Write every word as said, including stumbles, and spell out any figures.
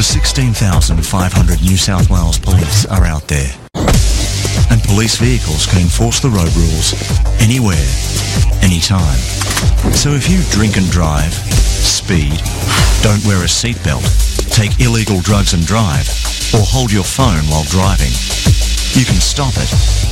Over sixteen thousand five hundred New South Wales police are out there. And police vehicles can enforce the road rules anywhere, anytime. So if you drink and drive, speed, don't wear a seatbelt, take illegal drugs and drive, or hold your phone while driving, you can stop it